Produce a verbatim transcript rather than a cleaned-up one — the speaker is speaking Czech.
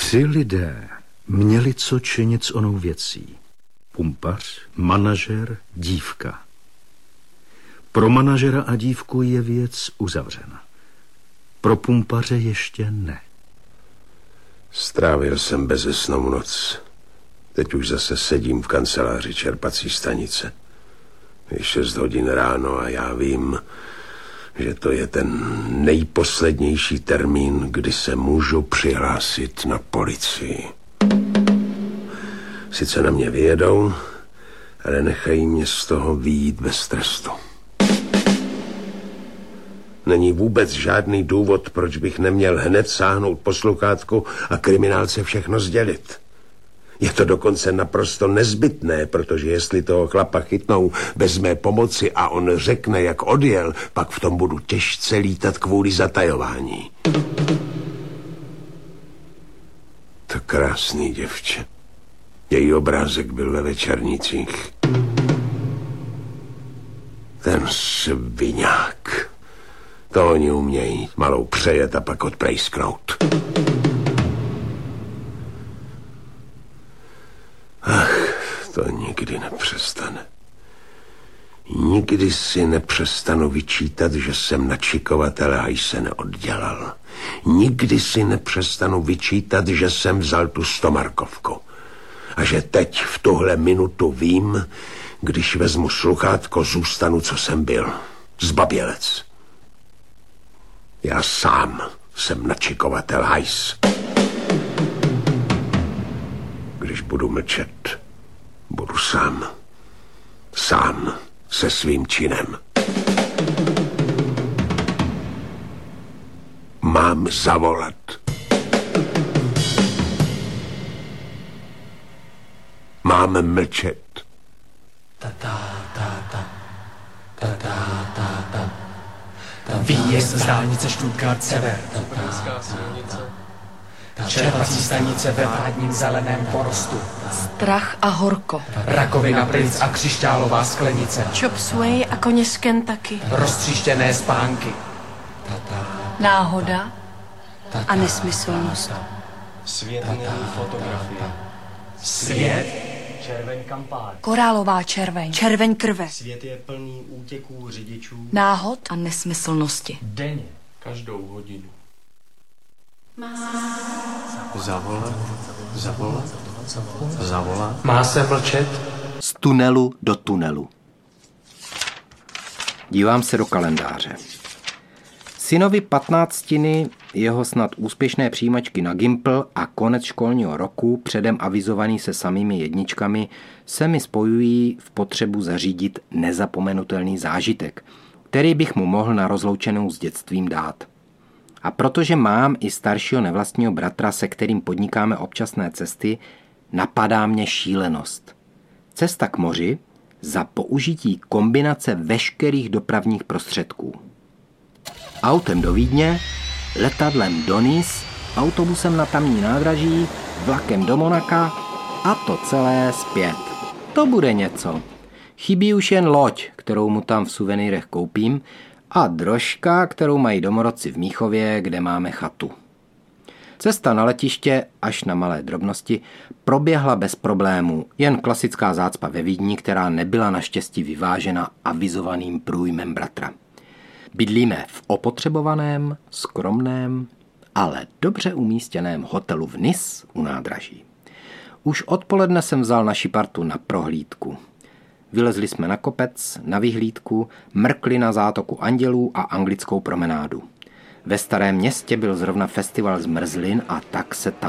Tři lidé měli co činit s onou věcí. Pumpař, manažer, dívka. Pro manažera a dívku je věc uzavřena. Pro pumpaře ještě ne. Strávil jsem bezesnou noc. Teď už zase sedím v kanceláři čerpací stanice. Je šest hodin ráno a já vím, že to je ten nejposlednější termín, kdy se můžu přihlásit na policii. Sice na mě vyjedou, ale nechají mě z toho vyjít bez trestu. Není vůbec žádný důvod, proč bych neměl hned sáhnout po sluchátku a kriminálce všechno sdělit. Je to dokonce naprosto nezbytné, protože jestli toho chlapa chytnou bez mé pomoci a on řekne, jak odjel, pak v tom budu těžce lítat kvůli zatajování. To krásný děvče. Její obrázek byl ve večernicích. Ten sviňák. To oni umějí malou přejet a pak odprejsknout. Ach, to nikdy nepřestane. Nikdy si nepřestanu vyčítat, že jsem na čikovatele hajse neoddělal. Nikdy si nepřestanu vyčítat, že jsem vzal tu stomarkovku. A že teď v tuhle minutu vím, když vezmu sluchátko, zůstanu, co jsem byl. Zbabělec. Já sám jsem načikovatel hajs. Když budu mlčet, budu sám. Sám se svým činem. Mám zavolat. Mám mlčet. Výjezd z dálnice Stuttgart sever. Čerpací stanice ve vládním zeleném porostu. Strach a horko. Rakovina plic a křišťálová sklenice. Chop suey a koně z Kentucky. Roztříštěné spánky. Náhoda a nesmyslnost. Svět není fotografie. Svět? Červeň kampáň. Korálová červeň. Červeň krve. Svět je plný útěků řidičů. Náhod a nesmyslnosti. Denně. Každou hodinu. Zavolat, zavolat, zavolat. Má se mlčet? Z tunelu do tunelu. Dívám se do kalendáře. Synovi patnáctiny, jeho snad úspěšné přijímačky na Gimpl a konec školního roku, předem avizovaný se samými jedničkami, se mi spojují v potřebu zařídit nezapomenutelný zážitek, který bych mu mohl na rozloučenou s dětstvím dát. A protože mám i staršího nevlastního bratra, se kterým podnikáme občasné cesty, napadá mě šílenost. Cesta k moři za použití kombinace veškerých dopravních prostředků. Autem do Vídně, letadlem do Nice, autobusem na tamní nádraží, vlakem do Monaka a to celé zpět. To bude něco. Chybí už jen loď, kterou mu tam v suvenýrech koupím, a drožka, kterou mají domorodci v Míchově, kde máme chatu. Cesta na letiště až na malé drobnosti proběhla bez problémů, jen klasická zácpa ve Vídni, která nebyla naštěstí vyvážena avizovaným průjmem bratra. Bydlíme v opotřebovaném, skromném, ale dobře umístěném hotelu v Nice u nádraží. Už odpoledne jsem vzal naši partu na prohlídku. Vylezli jsme na kopec, na vyhlídku, mrkli na zátoku Andělů a anglickou promenádu. Ve Starém Městě byl zrovna festival zmrzlin a tak se tam